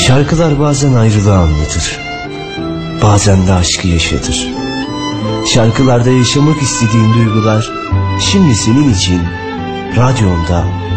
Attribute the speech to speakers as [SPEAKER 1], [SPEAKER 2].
[SPEAKER 1] Şarkılar bazen ayrılığı anlatır, bazen de aşkı yaşatır. Şarkılarda yaşamak istediğin duygular şimdi senin için radyonda